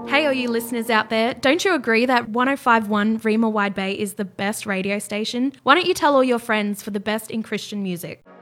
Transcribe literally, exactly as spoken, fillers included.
Hey, all you listeners out there, don't you agree that one oh five point one Rima Wide Bay is the best radio station? Why don't you tell all your friends for the best in Christian music?